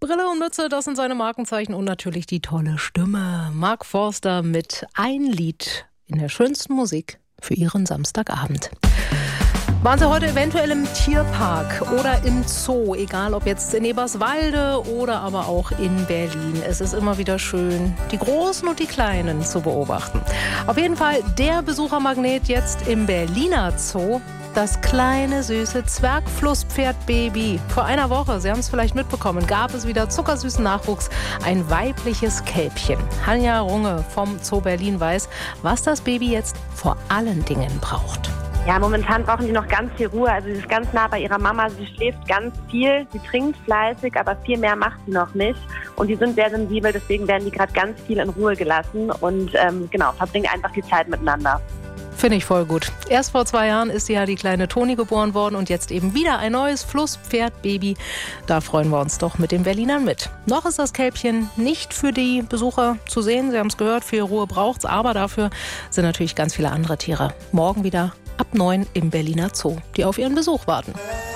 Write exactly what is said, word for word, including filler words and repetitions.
Brille und Mütze, das sind seine Markenzeichen und natürlich die tolle Stimme. Mark Forster mit Ein Lied in der schönsten Musik für Ihren Samstagabend. Waren Sie heute eventuell im Tierpark oder im Zoo, egal ob jetzt in Eberswalde oder aber auch in Berlin. Es ist immer wieder schön, die Großen und die Kleinen zu beobachten. Auf jeden Fall der Besuchermagnet jetzt im Berliner Zoo. Das kleine, süße Zwergflusspferd-Baby. Vor einer Woche, Sie haben es vielleicht mitbekommen, gab es wieder zuckersüßen Nachwuchs, ein weibliches Kälbchen. Hanja Runge vom Zoo Berlin weiß, was das Baby jetzt vor allen Dingen braucht. Ja, momentan brauchen die noch ganz viel Ruhe. Also sie ist ganz nah bei ihrer Mama, sie schläft ganz viel, sie trinkt fleißig, aber viel mehr macht sie noch nicht. Und die sind sehr sensibel, deswegen werden die gerade ganz viel in Ruhe gelassen und ähm, genau, verbringen einfach die Zeit miteinander. Finde ich voll gut. Erst vor zwei Jahren ist ja die kleine Toni geboren worden und jetzt eben wieder ein neues Flusspferd-Baby. Da freuen wir uns doch mit den Berlinern mit. Noch ist das Kälbchen nicht für die Besucher zu sehen. Sie haben es gehört, viel Ruhe braucht's, aber dafür sind natürlich ganz viele andere Tiere. Morgen wieder ab neun im Berliner Zoo, die auf ihren Besuch warten.